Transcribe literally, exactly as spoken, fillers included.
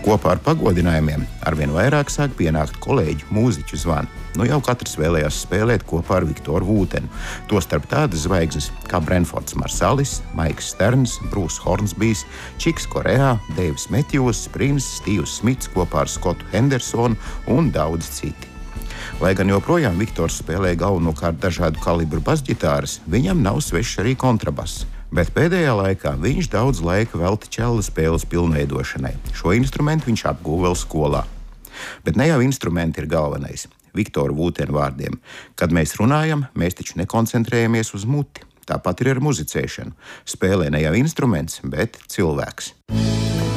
Kopā ar pagodinājumiem arvien vairāk sāk pienākt kolēģu mūziķu zvani. Nu jau katrs vēlējās spēlēt kopā ar Viktoru Vūtenu. Tostarp tādas zvaigznes kā Brenfords Marsalis, Maiks Sterns, Brūss Hornsbijs, Čiks Koreā, Deivis Metjūs, Sprins, Stīvs Smits kopā ar Skotu Hendersonu un daudz citi. Lai gan joprojām Viktors spēlē galvenokārt dažādu kalibru basģitāras, viņam nav svešs arī kontrabass. Bet pēdējā laikā viņš daudz laika velta čella spēles pilnveidošanai. Šo instrumentu viņš apguva vēl skolā. Bet ne jau instrumenti ir galvenais. Viktora Vūtena vārdiem. Kad mēs runājam, mēs taču nekoncentrējamies uz muti. Tāpat ir ar muzicēšanu. Spēlē ne jau instruments, bet cilvēks.